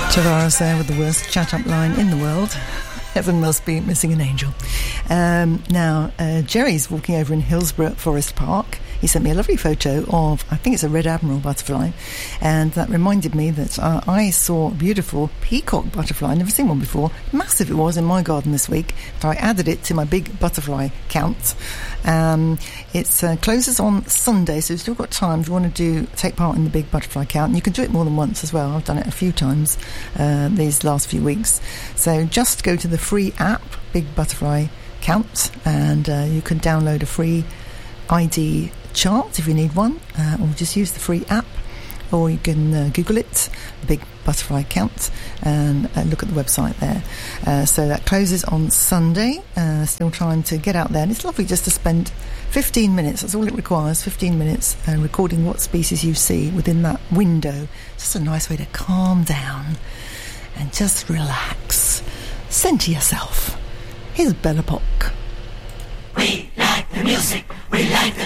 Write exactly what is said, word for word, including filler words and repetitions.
Tavares there with the worst chat-up line in the world. Heaven must be missing an angel. Um, now, uh, Jerry's walking over in Hillsborough Forest Park. He sent me a lovely photo of, I think it's a red admiral butterfly, and that reminded me that uh, I saw a beautiful peacock butterfly. I've never seen one before. Massive it was in my garden this week, so I added it to my big butterfly count. Um, it uh, closes on Sunday, so you've still got time if you want to do take part in the big butterfly count. And you can do it more than once as well. I've done it a few times uh, these last few weeks. So just go to the free app, Big Butterfly Count, and uh, you can download a free I D chart if you need one, uh, or just use the free app, or you can uh, Google it, Big Butterfly Count, and uh, look at the website there. Uh, so that closes on Sunday. Uh, still time to get out there, and it's lovely just to spend fifteen minutes, that's all it requires, fifteen minutes, uh, recording what species you see within that window. Just a nice way to calm down and just relax. Centre yourself. Here's Bella Pock. We like the music, we like the